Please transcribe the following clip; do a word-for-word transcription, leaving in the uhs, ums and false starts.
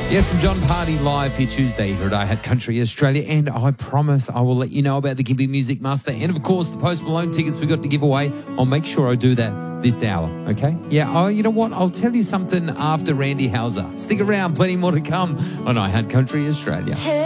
Yes, I'm John Party live here Tuesday here at I Had Country Australia, and I promise I will let you know about the Gimpy Music Master and, of course, the Post Malone tickets we got to give away. I'll make sure I do that this hour, okay? Yeah, oh, you know what? I'll tell you something after Randy Houser. Stick around, plenty more to come on I Had Country Australia.